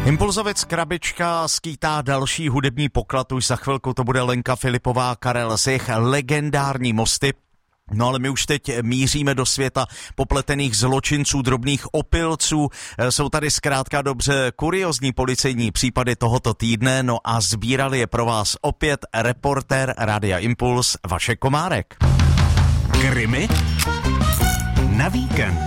Impulzovic Krabička skýtá další hudební poklad, už za chvilku to bude Lenka Filipová, Karel Sich, legendární mosty. No ale my už teď míříme do světa popletených zločinců, drobných opilců. Jsou tady zkrátka dobře kuriózní policejní případy tohoto týdne, no a sbírali je pro vás opět reportér Rádia Impuls Vašek Komárek. Krimi na víkend.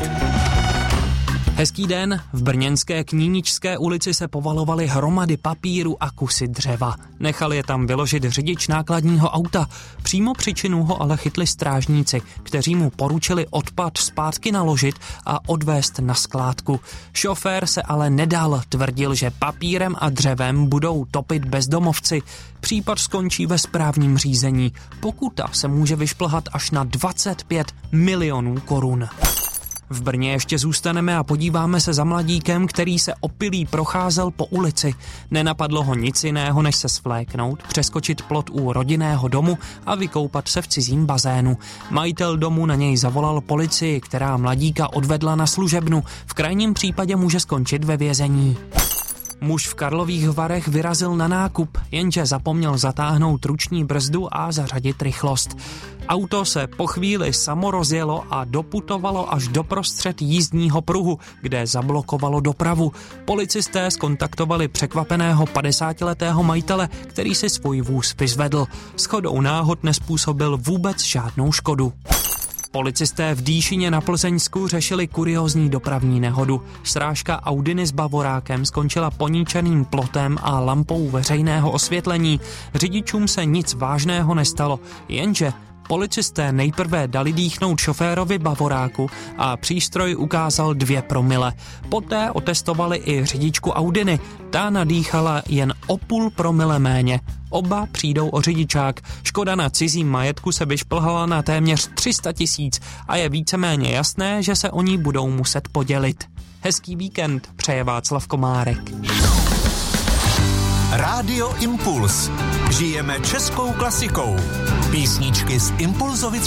Hezký den, v brněnské Kníničské ulici se povalovaly hromady papíru a kusy dřeva. Nechal je tam vyložit řidič nákladního auta. Přímo při činu ho ale chytli strážníci, kteří mu poručili odpad zpátky naložit a odvést na skládku. Šofér se ale nedal, tvrdil, že papírem a dřevem budou topit bezdomovci. Případ skončí ve správním řízení. Pokuta se může vyšplhat až na 25 milionů korun. V Brně ještě zůstaneme a podíváme se za mladíkem, který se opilý procházel po ulici. Nenapadlo ho nic jiného, než se svléknout, přeskočit plot u rodinného domu a vykoupat se v cizím bazénu. Majitel domu na něj zavolal policii, která mladíka odvedla na služebnu. V krajním případě může skončit ve vězení. Muž v Karlových Varech vyrazil na nákup, jenže zapomněl zatáhnout ruční brzdu a zařadit rychlost. Auto se po chvíli samo rozjelo a doputovalo až doprostřed jízdního pruhu, kde zablokovalo dopravu. Policisté zkontaktovali překvapeného 50letého majitele, který si svůj vůz vyzvedl. Shodou náhod nezpůsobil vůbec žádnou škodu. Policisté v Dýšině na Plzeňsku řešili kuriózní dopravní nehodu. Srážka Audiny s Bavorákem skončila poníčeným plotem a lampou veřejného osvětlení. Řidičům se nic vážného nestalo, jenže policisté nejprve dali dýchnout šoférovi Bavoráku a přístroj ukázal 2 promile. Poté otestovali i řidičku Audiny. Ta nadýchala jen o 0,5 promile méně. Oba přijdou o řidičák. Škoda na cizím majetku se vyšplhala na téměř 300 000 a je víceméně jasné, že se o ní budou muset podělit. Hezký víkend přeje Václav Komárek. Rádio Impuls. Žijeme českou klasikou. Písničky z Impulzovic